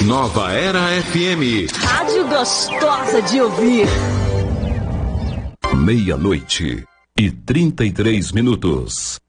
Nova Era FM. Rádio gostosa de ouvir. 00:33.